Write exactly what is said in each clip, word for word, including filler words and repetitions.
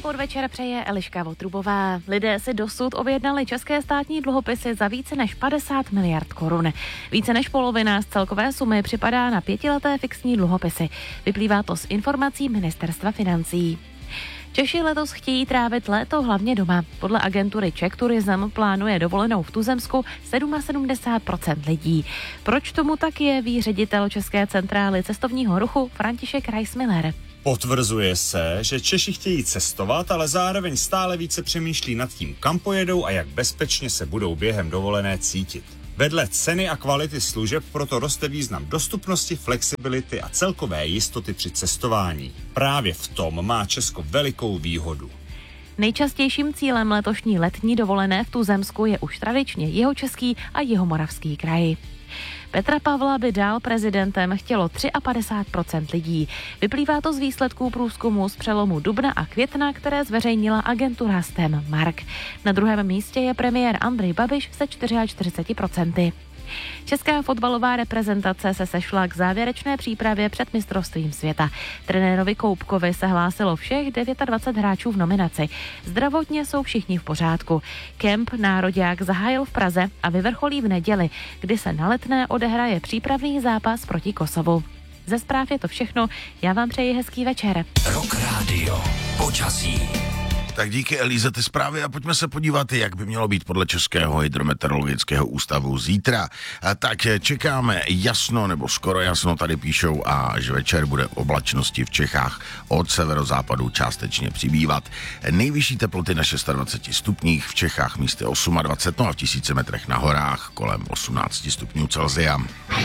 podvečer přeje Eliška Votrubová. Lidé si dosud objednali české státní dluhopisy za více než padesát miliard korun. Více než polovina z celkové sumy připadá na pětileté fixní dluhopisy. Vyplývá to z informací Ministerstva financí. Češi letos chtějí trávit léto hlavně doma. Podle agentury Czech Tourism plánuje dovolenou v tuzemsku sedmdesát procent lidí. Proč tomu tak je, ví ředitel České centrály cestovního ruchu František Reismiller. Potvrzuje se, že Češi chtějí cestovat, ale zároveň stále více přemýšlí nad tím, kam pojedou a jak bezpečně se budou během dovolené cítit. Vedle ceny a kvality služeb proto roste význam dostupnosti, flexibility a celkové jistoty při cestování. Právě v tom má Česko velikou výhodu. Nejčastějším cílem letošní letní dovolené v tuzemsku je už tradičně Jihočeský a Jihomoravský kraj. Petra Pavla by dál prezidentem chtělo padesát tři procent lidí. Vyplývá to z výsledků průzkumu z přelomu dubna a května, které zveřejnila agentura STEM Mark. Na druhém místě je premiér Andrej Babiš se čtyřiceti čtyři procenty. Česká fotbalová reprezentace se sešla k závěrečné přípravě před mistrovstvím světa. Trenérovi Koupkovi se hlásilo všech dvacet devět hráčů v nominaci. Zdravotně jsou všichni v pořádku. Kemp nároďák zahájil v Praze a vyvrcholí v neděli, kdy se na Letné odehraje přípravný zápas proti Kosovu. Ze zpráv je to všechno, já vám přeji hezký večer. Rock Radio, počasí. Tak díky Elize ty zprávy a pojďme se podívat, jak by mělo být podle Českého hydrometeorologického ústavu zítra. A tak čekáme jasno nebo skoro jasno, tady píšou, a až večer bude oblačnosti v Čechách od severozápadu částečně přibývat. Nejvyšší teploty na dvacet šest stupních, v Čechách místy dvacet osm, no a v tisíci metrech na horách kolem osmnáct stupňů Celsia.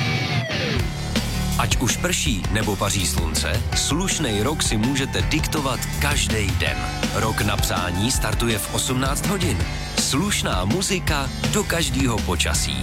Ať už prší nebo paří slunce, slušnej rok si můžete diktovat každý den. Rok na přání startuje v osmnáct hodin. Slušná muzika do každého počasí.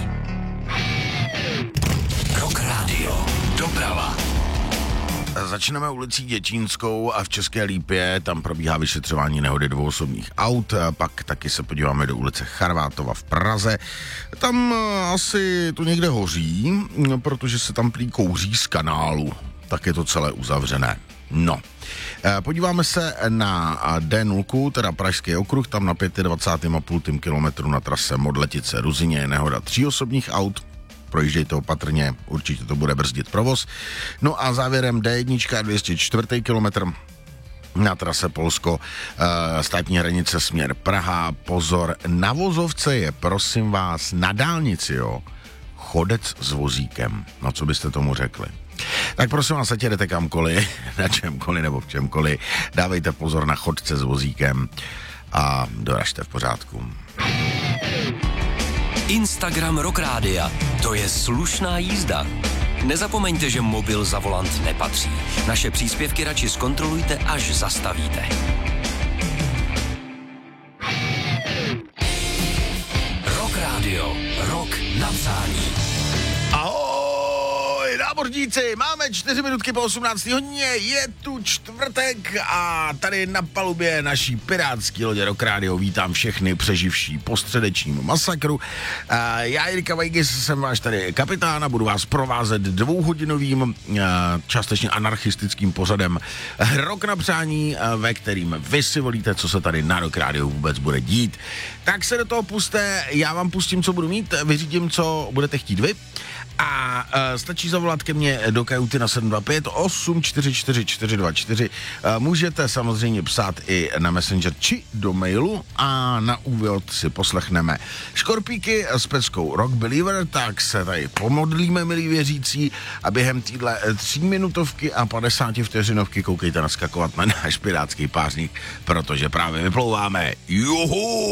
Rock Radio. Doprava. Začneme ulicí Děčínskou a v České Lípě, tam probíhá vyšetřování nehody dvou osobních aut, pak taky se podíváme do ulice Charvátova v Praze. Tam asi to někde hoří, protože se tam prý kouří z kanálu, tak je to celé uzavřené. No, podíváme se na D nula, teda Pražský okruh, tam na dvacet pět celá pět kilometru na trase Modletice Ruzyně je nehoda tří osobních aut. Projíždějte opatrně, určitě to bude brzdit provoz. No a závěrem D jedna dvě stě čtyři kilometr na trase Polsko, státní hranice směr Praha. Pozor, na vozovce je, prosím vás, na dálnici, jo, chodec s vozíkem. No co byste tomu řekli? Tak prosím vás, ať jdete kamkoliv, na čemkoliv nebo v čemkoliv, dávejte pozor na chodce s vozíkem a doražte v pořádku. Instagram Rock Rádia. To je slušná jízda. Nezapomeňte, že mobil za volant nepatří. Naše příspěvky radši zkontrolujte, až zastavíte. Rock Radio. Rock na přání. Ahoj, námořníci, máme čtyři minutky po osmnácté hodině, je tu čtvrtek a tady na palubě naší pirátský lodě Rock Radio vítám všechny přeživší po středečním masakru. A já, Jirka Vajgis, jsem váš tady kapitán a budu vás provázet dvouhodinovým částečně anarchistickým pořadem Rock na přání, ve kterým vy si volíte, co se tady na Rock Radio vůbec bude dít. Tak se do toho puste, já vám pustím, co budu mít, vyřídím, co budete chtít vy. A uh, stačí zavolat ke mně do kajuty na sedm dva pět osm čtyři čtyři čtyři dva čtyři. Uh, můžete samozřejmě psát i na Messenger či do mailu a na úvod si poslechneme Škorpíky s peckou Rock Believer, tak se tady pomodlíme, milí věřící, a během týhle tříminutovky a padesáti vteřinovky koukejte naskakovat na náš pirátský pářník, protože právě vyplouváme. Juhu!